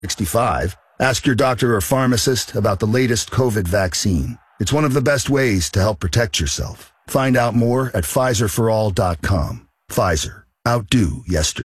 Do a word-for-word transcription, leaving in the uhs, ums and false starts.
sixty-five, ask your doctor or pharmacist about the latest COVID vaccine. It's one of the best ways to help protect yourself. Find out more at Pfizer for all dot com. Pfizer. Outdo yesterday.